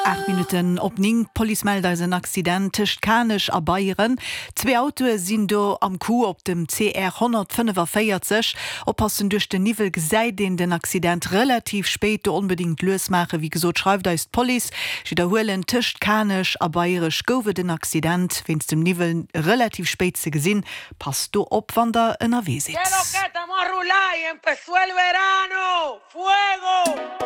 8 Minuten op Ning Polimelder ein Accident tischcht Kanisch a Bayieren. 2 Autoe sind do am Ku op dem CR 145 oppassen durch den Nivel gesäit den Accident relativ spät unbedingt lösmache wie gesot schreibt da ist Poli wiederholen tischcht Kanisch a Bayerisch gowe den Accident wenns dem Nivel relativ spät ze gesinn passt du op wann der ënner we sitzt.